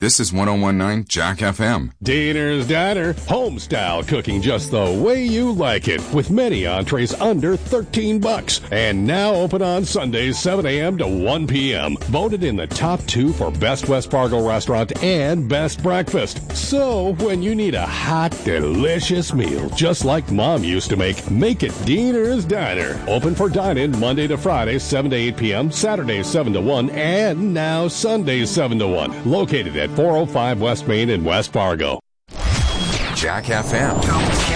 This is 1019 Jack FM. Diener's Diner, home-style cooking just the way you like it, with many entrees under $13. And now open on Sundays, 7 a.m. to 1 p.m. Voted in the top 2 for Best West Fargo Restaurant and Best Breakfast. So, when you need a hot, delicious meal, just like Mom used to make it Diener's Diner. Open for dine-in Monday to Friday, 7 to 8 p.m., Saturdays, 7 to 1, and now Sundays, 7 to 1. Located at 405 West Main in West Fargo. Jack FM.